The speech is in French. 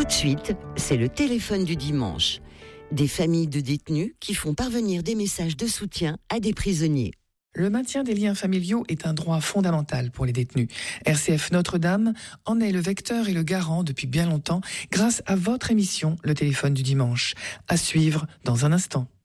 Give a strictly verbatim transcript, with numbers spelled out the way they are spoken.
de suite, c'est le téléphone du dimanche. Des familles de détenus qui font parvenir des messages de soutien à des prisonniers. Le maintien des liens familiaux est un droit fondamental pour les détenus. R C F Notre-Dame en est le vecteur et le garant depuis bien longtemps grâce à votre émission Le téléphone du dimanche. À suivre dans un instant.